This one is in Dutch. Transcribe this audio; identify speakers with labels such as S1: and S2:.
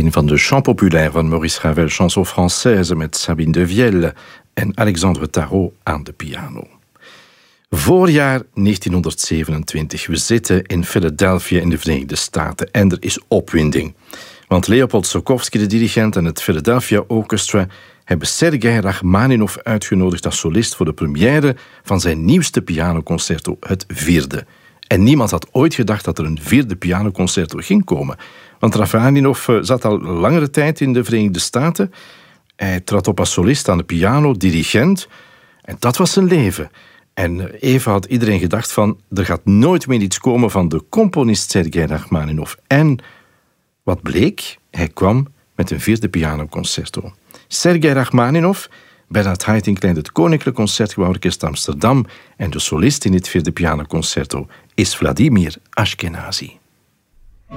S1: een van de chants populaires van Maurice Ravel, chanson française met Sabine de Vielle en Alexandre Tarot aan de piano. Voorjaar 1927. We zitten in Philadelphia in de Verenigde Staten en er is opwinding. Want Leopold Stokowski, de dirigent, en het Philadelphia Orchestra hebben Sergei Rachmaninov uitgenodigd als solist voor de première van zijn nieuwste pianoconcerto, het 4e. En niemand had ooit gedacht dat er een 4e pianoconcerto ging komen. Want Rachmaninov zat al langere tijd in de Verenigde Staten. Hij trad op als solist aan de piano, dirigent. En dat was zijn leven. En even had iedereen gedacht van, er gaat nooit meer iets komen van de componist Sergei Rachmaninov. En wat bleek? Hij kwam met een 4e pianoconcerto. Sergei Rachmaninov, Bernard Haitink leidt het Koninklijk Concertgebouworkest Amsterdam en de solist in dit 4e pianoconcerto is Vladimir Ashkenazy.